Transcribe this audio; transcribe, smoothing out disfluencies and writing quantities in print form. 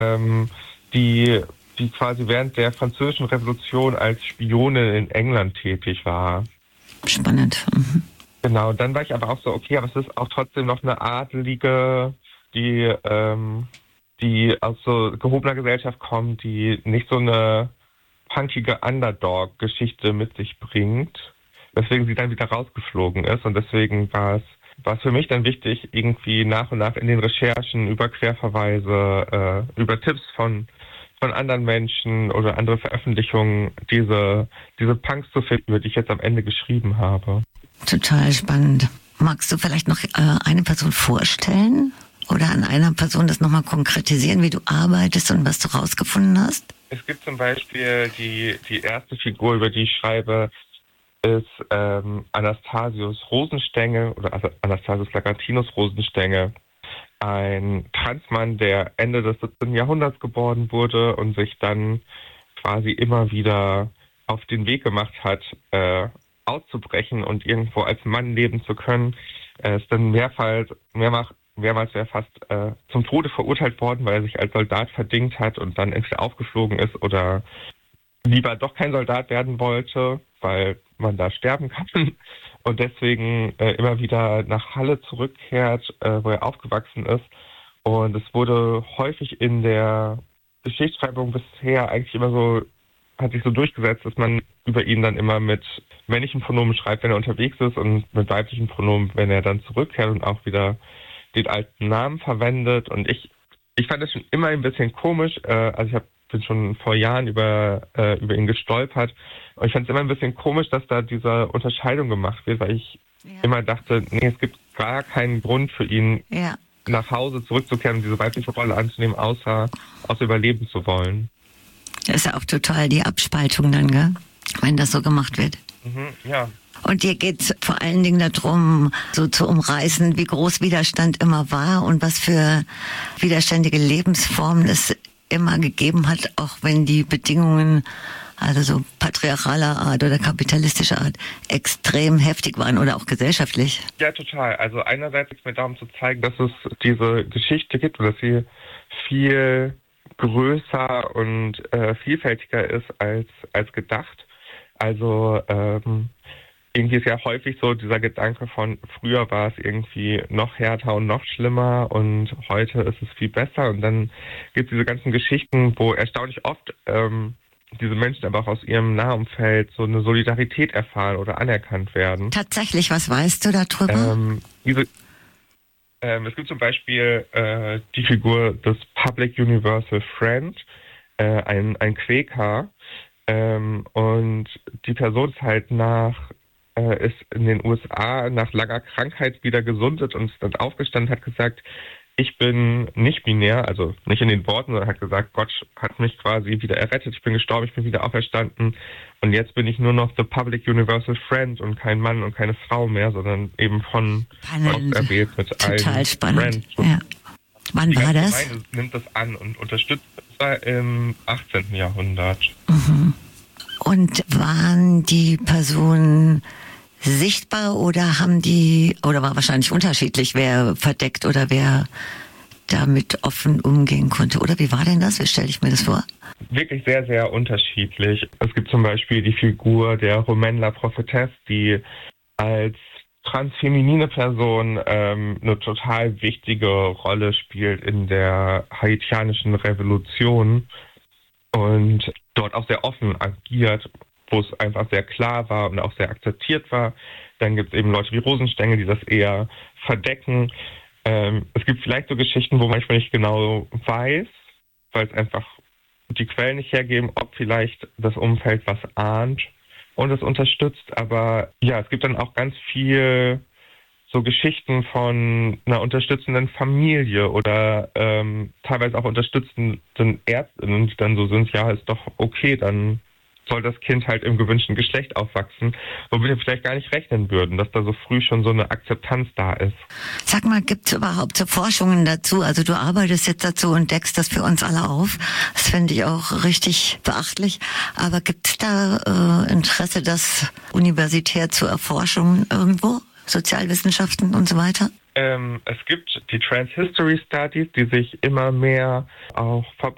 ähm, die, die quasi während der Französischen Revolution als Spionin in England tätig war. Spannend. Mhm. Genau, dann war ich aber auch so, okay, aber es ist auch trotzdem noch eine Adelige, die aus so gehobener Gesellschaft kommt, die nicht so eine punkige Underdog-Geschichte mit sich bringt, weswegen sie dann wieder rausgeflogen ist. Und deswegen war es für mich dann wichtig, irgendwie nach und nach in den Recherchen über Querverweise, über Tipps von anderen Menschen oder andere Veröffentlichungen diese Punks zu finden, über die ich jetzt am Ende geschrieben habe. Total spannend. Magst du vielleicht noch eine Person vorstellen? Oder an einer Person das nochmal konkretisieren, wie du arbeitest und was du rausgefunden hast? Es gibt zum Beispiel die erste Figur, über die ich schreibe, ist Anastasius Rosenstengel oder also Anastasius Lagantinus Rosenstengel, ein Transmann, der Ende des 17. Jahrhunderts geboren wurde und sich dann quasi immer wieder auf den Weg gemacht hat, auszubrechen und irgendwo als Mann leben zu können. Er ist dann mehrmals fast zum Tode verurteilt worden, weil er sich als Soldat verdingt hat und dann entweder aufgeflogen ist oder lieber doch kein Soldat werden wollte, weil man da sterben kann und deswegen immer wieder nach Halle zurückkehrt, wo er aufgewachsen ist. Und es wurde häufig in der Geschichtsschreibung bisher eigentlich immer so, hat sich so durchgesetzt, dass man über ihn dann immer mit männlichen Pronomen schreibt, wenn er unterwegs ist und mit weiblichen Pronomen, wenn er dann zurückkehrt und auch wieder den alten Namen verwendet. Und ich fand das schon immer ein bisschen komisch. Also bin schon vor Jahren über ihn gestolpert. Und ich fand es immer ein bisschen komisch, dass da diese Unterscheidung gemacht wird, weil ich immer dachte, nee, es gibt gar keinen Grund für ihn, nach Hause zurückzukehren und diese weibliche Rolle anzunehmen, außer überleben zu wollen. Das ist ja auch total die Abspaltung dann, gell? Wenn das so gemacht wird. Mhm, ja. Und dir geht es vor allen Dingen darum, so zu umreißen, wie groß Widerstand immer war und was für widerständige Lebensformen es immer gegeben hat, auch wenn die Bedingungen, also so patriarchaler Art oder kapitalistischer Art, extrem heftig waren oder auch gesellschaftlich. Ja, total. Also einerseits geht es mir darum zu zeigen, dass es diese Geschichte gibt und dass sie viel größer und vielfältiger ist als gedacht. Also irgendwie ist ja häufig so dieser Gedanke von, früher war es irgendwie noch härter und noch schlimmer und heute ist es viel besser. Und dann gibt es diese ganzen Geschichten, wo erstaunlich oft diese Menschen aber auch aus ihrem Nahumfeld so eine Solidarität erfahren oder anerkannt werden. Tatsächlich, was weißt du darüber? Es gibt zum Beispiel die Figur des Public Universal Friend, ein Quäker, und die Person ist halt ist in den USA nach langer Krankheit wieder gesundet und ist dann aufgestanden, hat gesagt, ich bin nicht binär, also nicht in den Worten, sondern hat gesagt, Gott hat mich quasi wieder errettet, ich bin gestorben, ich bin wieder auferstanden und jetzt bin ich nur noch the Public Universal Friend und kein Mann und keine Frau mehr, sondern eben von Gott erwählt mit allen. Total spannend. Ja. Wann war das? Die Gemeinde nimmt das an und unterstützt es im 18. Jahrhundert. Mhm. Und waren die Personen sichtbar oder war wahrscheinlich unterschiedlich, wer verdeckt oder wer damit offen umgehen konnte? Oder wie war denn das? Wie stelle ich mir das vor? Wirklich sehr, sehr unterschiedlich. Es gibt zum Beispiel die Figur der Rumen la Prophetess, die als transfeminine Person eine total wichtige Rolle spielt in der haitianischen Revolution und dort auch sehr offen agiert, wo es einfach sehr klar war und auch sehr akzeptiert war. Dann gibt es eben Leute wie Rosenstengel, die das eher verdecken. Es gibt vielleicht so Geschichten, wo man manchmal nicht genau weiß, weil es einfach die Quellen nicht hergeben, ob vielleicht das Umfeld was ahnt und es unterstützt. Aber ja, es gibt dann auch ganz viel so Geschichten von einer unterstützenden Familie oder teilweise auch unterstützenden Ärztinnen, die dann so sind, ja, ist doch okay, dann soll das Kind halt im gewünschten Geschlecht aufwachsen, womit wir vielleicht gar nicht rechnen würden, dass da so früh schon so eine Akzeptanz da ist. Sag mal, gibt es überhaupt so Forschungen dazu? Also du arbeitest jetzt dazu und deckst das für uns alle auf. Das finde ich auch richtig beachtlich. Aber gibt es da Interesse, das universitär zu erforschen irgendwo? Sozialwissenschaften und so weiter? Es gibt die Trans History Studies, die sich immer mehr auch